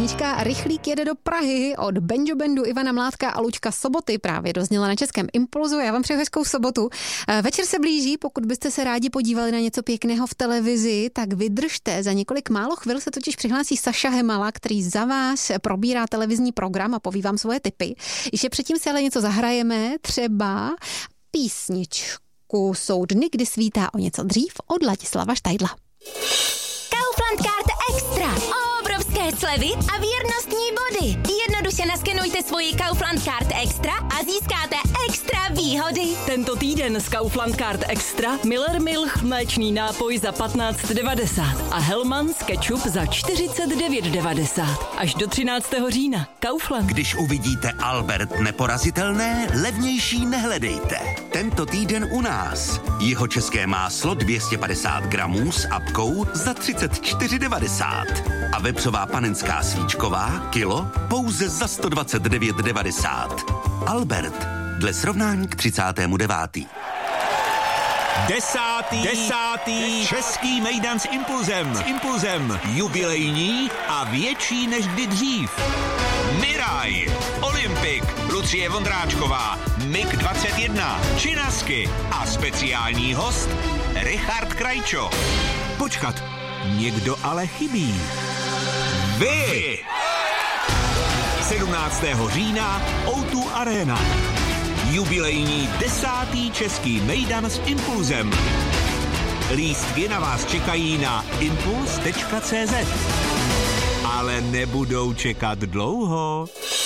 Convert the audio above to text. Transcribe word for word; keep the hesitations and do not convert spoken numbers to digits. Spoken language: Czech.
Písnička Rychlík jede do Prahy od Benjo Bandu, Ivana Mládka a Luďka Soboty právě dozněla na Českém Impulzu. Já vám přeju hezkou sobotu. Večer se blíží, pokud byste se rádi podívali na něco pěkného v televizi, tak vydržte. Za několik málo chvil se totiž přihlásí Saša Hemala, který za vás probírá televizní program a poví vám svoje tipy. Ještě předtím si ale něco zahrajeme, třeba písničku Jsou dny, kdy svítá o něco dřív od Ladislava Štajdla. Kaufland Card Extra. Obrovské slevy a věrnostní body. Jednoduše naskenujte svoji Kaufland Card Extra a získáte extra výhody. Tento týden z Kaufland Card Extra Miller Milch mléčný nápoj za patnáct devadesát a Hellmann's ketchup za čtyřicet devět devadesát. Až do třináctého října. Kaufland. Když uvidíte Albert neporazitelné, levnější nehledejte. Tento týden u nás. Jihočeské máslo dvě stě padesát gramů s apkou za třicet čtyři devadesát. A vepřová panenská svíčková kilo pouze za sto dvacet devět devadesát. Albert, dle srovnání k třicátému devátému Desátý, desátý český mejdan s impulzem. S impulzem jubilejní a větší než kdy dřív. Miraj, Olympik, Lucie Vondráčková, Mig dvacet jedna, Činasky a speciální host Richard Krajčo. Počkat, někdo ale chybí. Vy! sedmnáctého října ó dva Arena. Jubilejní desátý český mejdan s impulzem. Lístky na vás čekají na impuls tečka cé zet. Ale nebudou čekat dlouho.